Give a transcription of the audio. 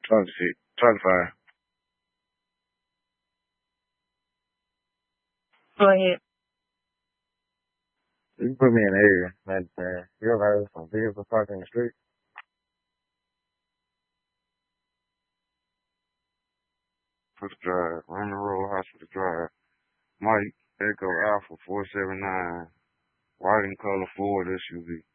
26, 25. Go ahead. You can put me in the area, man. You ever heard some vehicles parked in the street? Hospital Drive, Roman Road Hospital Drive. Mike, Echo Alpha 479, white and color Ford SUV.